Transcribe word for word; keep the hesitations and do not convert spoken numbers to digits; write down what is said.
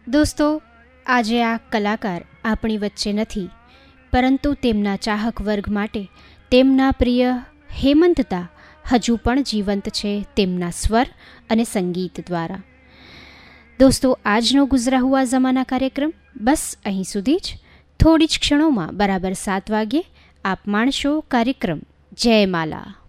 દોસ્તો, આજે આ કલાકાર આપણી વચ્ચે નથી, પરંતુ તેમના ચાહક વર્ગ માટે તેમના પ્રિય હેમંતદા હજુ પણ જીવંત છે તેમના સ્વર અને સંગીત દ્વારા. દોસ્તો, આજનો ગુજરા હુઆ ઝમાના કાર્યક્રમ બસ અહીં સુધી જ. થોડી જ ક્ષણોમાં બરાબર સાત વાગ્યે આપ માણશો કાર્યક્રમ જયમાલા.